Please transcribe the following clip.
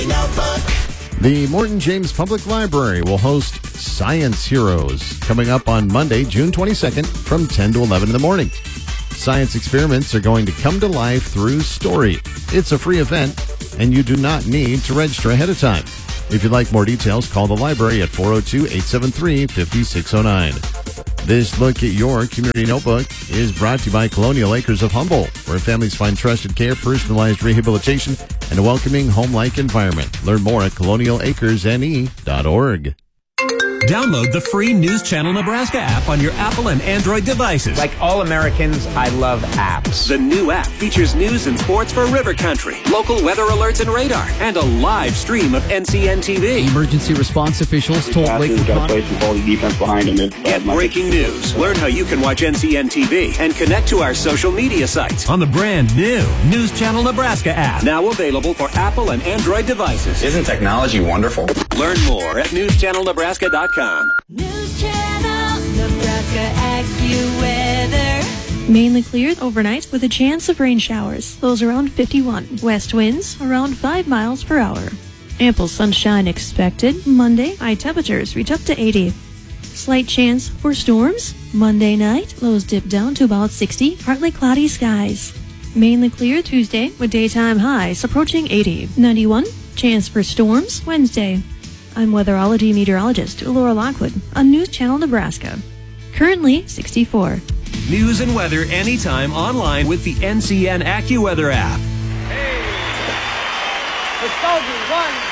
The Morton James Public Library will host Science Heroes coming up on Monday, June 22nd from 10 to 11 in the morning. Science experiments are going to come to life through story. It's a free event, and you do not need to register ahead of time. If you'd like more details, call the library at 402-873-5609. This look at your community notebook is brought to you by Colonial Acres of Humboldt, where families find trusted care, personalized rehabilitation, and a welcoming home-like environment. Learn more at colonialacresne.org. Download the free News Channel Nebraska app on your Apple and Android devices. Like all Americans, I love apps. The new app features news and sports for River Country, local weather alerts and radar, and a live stream of NCN TV. Emergency response officials told Lakewood County defense behind him. Get breaking news. Learn how you can watch NCN TV and connect to our social media sites on the brand new News Channel Nebraska app. Now available for Apple and Android devices. Isn't technology wonderful? Learn more at newschannelnebraska.com. News Channel Nebraska AccuWeather. Mainly clear overnight with a chance of rain showers. Lows around 51. West winds around 5 miles per hour. Ample sunshine expected. Monday, high temperatures reach up to 80. Slight chance for storms. Monday night, lows dip down to about 60. Partly cloudy skies. Mainly clear Tuesday with daytime highs approaching 80. 91. Chance for storms Wednesday. I'm weatherology meteorologist Laura Lockwood on News Channel Nebraska. Currently 64. News and weather anytime online with the NCN AccuWeather app. Hey! It's Soldier 1.